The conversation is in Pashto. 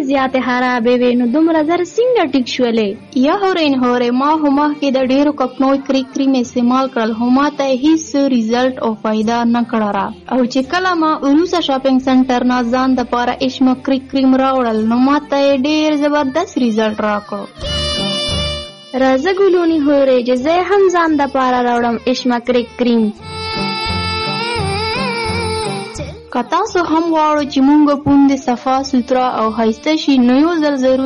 زیاتې خرابې وې نو دومره زر څنګه ټیک شولې؟ یا هورین هورې ما هم کې د ډېرو کپنوي کریم استعمال کړل خو ما ته هیڅ ریزلټ او فایده نه کړه را. او چې کله ما اروسا شاپینګ سنټر نه ځان د پاره اشما کریم راوړل نو ما ته ډېر زبردست ریزلټ راکړو. راځه ګلونی هورې چې زه هم ځان د پاره راوړم اشما کریم. که تاسو هم غواړئ چې مونږ پوندې صفا سوتره او ښایسته شي نو یو ځل ضرور